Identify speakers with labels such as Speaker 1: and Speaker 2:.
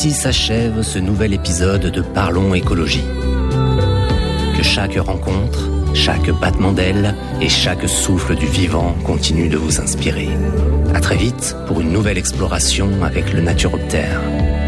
Speaker 1: Ainsi s'achève ce nouvel épisode de Parlons Écologie. Que chaque rencontre, chaque battement d'aile et chaque souffle du vivant continue de vous inspirer. À très vite pour une nouvelle exploration avec le Naturoptère.